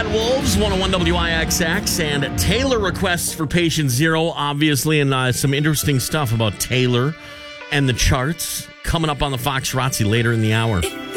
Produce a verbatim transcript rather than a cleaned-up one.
Wolves, one oh one W I X X, and Taylor requests for Patient Zero, obviously, and uh, some interesting stuff about Taylor and the charts coming up on the Fox Razzi later in the hour.